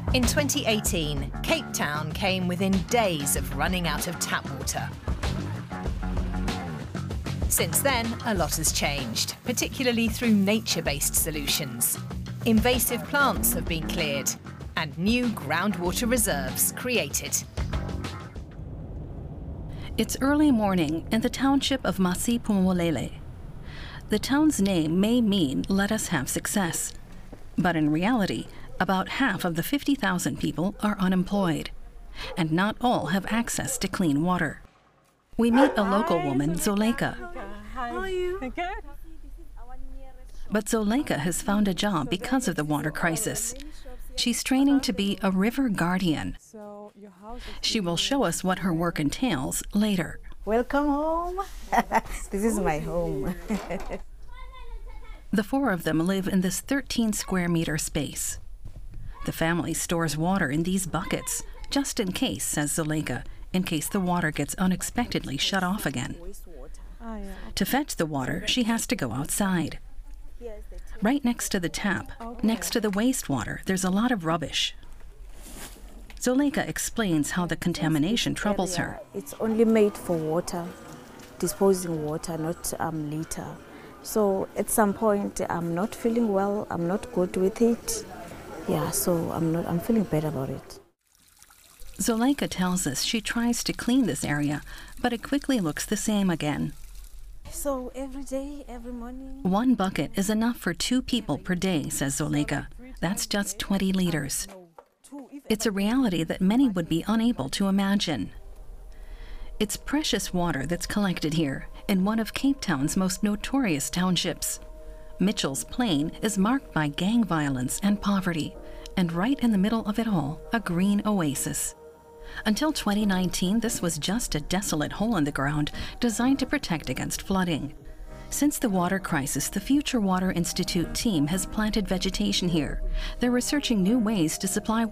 In 2018, Cape Town came within days of running out of tap water. Since then, a lot has changed, particularly through nature-based solutions. Invasive plants have been cleared and new groundwater reserves created. It's early morning in the township of Masiphumelele. The town's name may mean "let us have success," but in reality, about half of the 50,000 people are unemployed, and not all have access to clean water. We meet a local woman, Zoleka. How are you? Good. But Zoleka has found a job because of the water crisis. She's training to be a river guardian. She will show us what her work entails later. Welcome home. This is my home. The four of them live in this 13 square meter space. The family stores water in these buckets, just in case, says Zoleka, in case the water gets unexpectedly shut off again. To fetch the water, she has to go outside. Right next to the tap, next to the wastewater, there's a lot of rubbish. Zoleka explains how the contamination troubles her. It's only made for water, disposing water, not litter. So at some point, I'm not feeling well, I'm not good with it. Yeah, so I'm feeling bad about it. Zoleka tells us she tries to clean this area, but it quickly looks the same again. So every day, every morning... One bucket is enough for 2 people per day, says Zoleka. That's just 20 liters. It's a reality that many would be unable to imagine. It's precious water that's collected here, in one of Cape Town's most notorious townships. Mitchell's Plain is marked by gang violence and poverty, and right in the middle of it all, a green oasis. Until 2019, this was just a desolate hole in the ground designed to protect against flooding. Since the water crisis, the Future Water Institute team has planted vegetation here. They're researching new ways to supply